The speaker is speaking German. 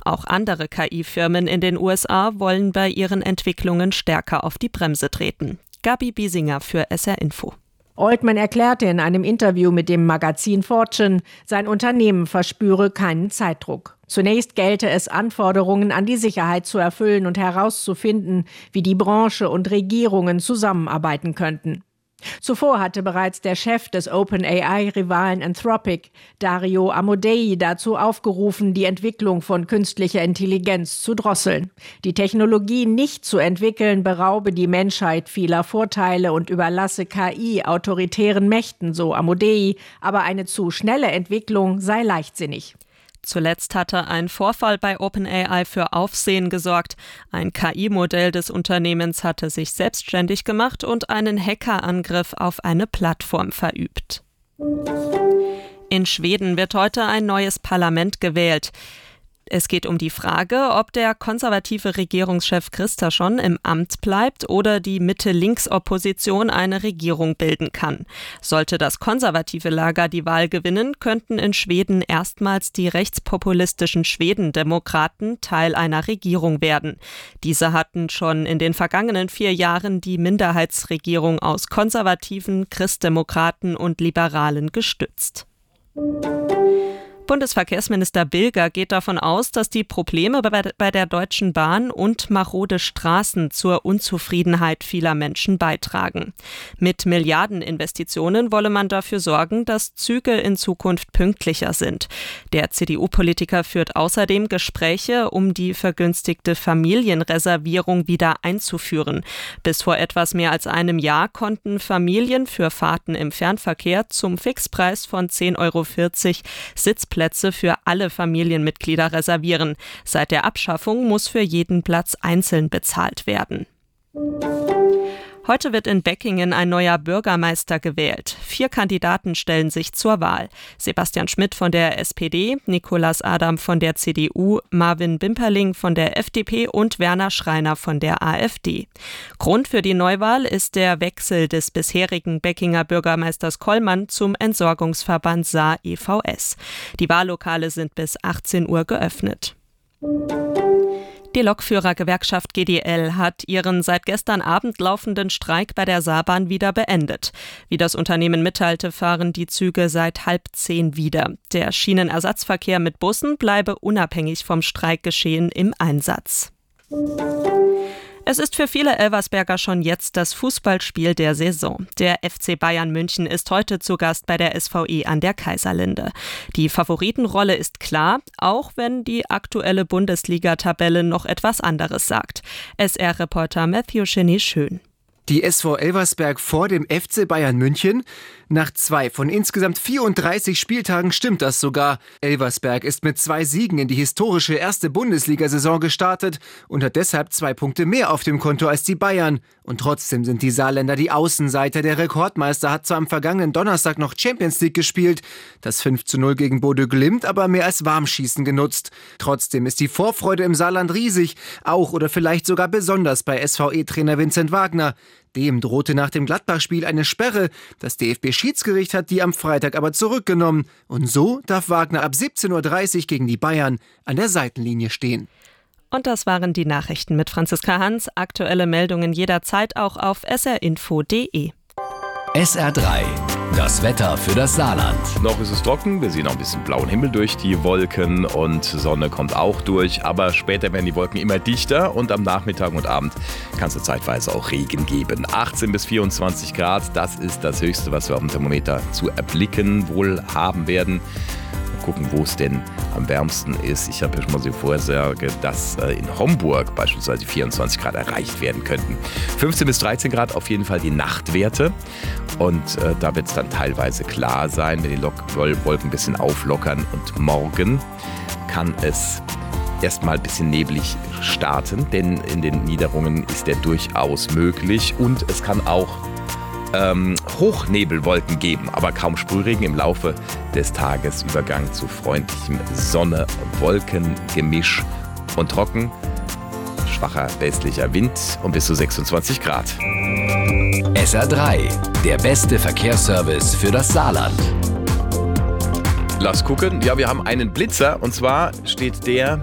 Auch andere KI-Firmen in den USA wollen bei ihren Entwicklungen stärker auf die Bremse treten. Gabi Biesinger für SR Info. Altman erklärte in einem Interview mit dem Magazin Fortune, sein Unternehmen verspüre keinen Zeitdruck. Zunächst gelte es, Anforderungen an die Sicherheit zu erfüllen und herauszufinden, wie die Branche und Regierungen zusammenarbeiten könnten. Zuvor hatte bereits der Chef des OpenAI-Rivalen Anthropic, Dario Amodei, dazu aufgerufen, die Entwicklung von künstlicher Intelligenz zu drosseln. Die Technologie nicht zu entwickeln, beraube die Menschheit vieler Vorteile und überlasse KI autoritären Mächten, so Amodei, aber eine zu schnelle Entwicklung sei leichtsinnig. Zuletzt hatte ein Vorfall bei OpenAI für Aufsehen gesorgt. Ein KI-Modell des Unternehmens hatte sich selbstständig gemacht und einen Hackerangriff auf eine Plattform verübt. In Schweden wird heute ein neues Parlament gewählt. Es geht um die Frage, ob der konservative Regierungschef Kristersson im Amt bleibt oder die Mitte-Links-Opposition eine Regierung bilden kann. Sollte das konservative Lager die Wahl gewinnen, könnten in Schweden erstmals die rechtspopulistischen Schwedendemokraten Teil einer Regierung werden. Diese hatten schon in den vergangenen 4 Jahren die Minderheitsregierung aus Konservativen, Christdemokraten und Liberalen gestützt. Bundesverkehrsminister Bilger geht davon aus, dass die Probleme bei der Deutschen Bahn und marode Straßen zur Unzufriedenheit vieler Menschen beitragen. Mit Milliardeninvestitionen wolle man dafür sorgen, dass Züge in Zukunft pünktlicher sind. Der CDU-Politiker führt außerdem Gespräche, um die vergünstigte Familienreservierung wieder einzuführen. Bis vor etwas mehr als einem Jahr konnten Familien für Fahrten im Fernverkehr zum Fixpreis von 10,40 € Sitzplätze für alle Familienmitglieder reservieren. Seit der Abschaffung muss für jeden Platz einzeln bezahlt werden. Heute wird in Beckingen ein neuer Bürgermeister gewählt. 4 Kandidaten stellen sich zur Wahl. Sebastian Schmidt von der SPD, Nicolas Adam von der CDU, Marvin Bimperling von der FDP und Werner Schreiner von der AfD. Grund für die Neuwahl ist der Wechsel des bisherigen Beckinger Bürgermeisters Kollmann zum Entsorgungsverband Saar e.V.S. Die Wahllokale sind bis 18 Uhr geöffnet. Die Lokführergewerkschaft GDL hat ihren seit gestern Abend laufenden Streik bei der Saarbahn wieder beendet. Wie das Unternehmen mitteilte, fahren die Züge seit 9:30 wieder. Der Schienenersatzverkehr mit Bussen bleibe unabhängig vom Streikgeschehen im Einsatz. Es ist für viele Elversberger schon jetzt das Fußballspiel der Saison. Der FC Bayern München ist heute zu Gast bei der SVE an der Kaiserlinde. Die Favoritenrolle ist klar, auch wenn die aktuelle Bundesliga-Tabelle noch etwas anderes sagt. SR-Reporter Matthew Schön. Die SV Elversberg vor dem FC Bayern München? Nach 2 von insgesamt 34 Spieltagen stimmt das sogar. Elversberg ist mit 2 Siegen in die historische erste Bundesliga-Saison gestartet und hat deshalb 2 Punkte mehr auf dem Konto als die Bayern. Und trotzdem sind die Saarländer die Außenseiter. Der Rekordmeister hat zwar am vergangenen Donnerstag noch Champions League gespielt, das 5:0 gegen Bodø Glimt aber mehr als Warmschießen genutzt. Trotzdem ist die Vorfreude im Saarland riesig, auch oder vielleicht sogar besonders bei SVE-Trainer Vincent Wagner. Dem drohte nach dem Gladbach-Spiel eine Sperre. Das DFB-Schiedsgericht hat die am Freitag aber zurückgenommen. Und so darf Wagner ab 17:30 Uhr gegen die Bayern an der Seitenlinie stehen. Und das waren die Nachrichten mit Franziska Hans. Aktuelle Meldungen jederzeit auch auf srinfo.de. SR3, das Wetter für das Saarland. Noch ist es trocken, wir sehen noch ein bisschen blauen Himmel durch die Wolken und Sonne kommt auch durch, aber später werden die Wolken immer dichter und am Nachmittag und Abend kann es zeitweise auch Regen geben. 18 bis 24 Grad, das ist das Höchste, was wir auf dem Thermometer zu erblicken wohl haben werden. Mal gucken, wo es denn am wärmsten ist. Ich habe ja schon mal so die Vorhersage, dass in Homburg beispielsweise 24 Grad erreicht werden könnten. 15 bis 13 Grad auf jeden Fall die Nachtwerte. Und da wird es dann teilweise klar sein, wenn die Wolken ein bisschen auflockern. Und morgen kann es erstmal ein bisschen neblig starten, denn in den Niederungen ist der durchaus möglich. Und es kann auch Hochnebelwolken geben, aber kaum Sprühregen im Laufe des Tages. Übergang zu freundlichem Sonne-Wolken-Gemisch und trocken. Schwacher westlicher Wind und bis zu 26 Grad. SR3, der beste Verkehrsservice für das Saarland. Lass gucken. Ja, wir haben einen Blitzer und zwar steht der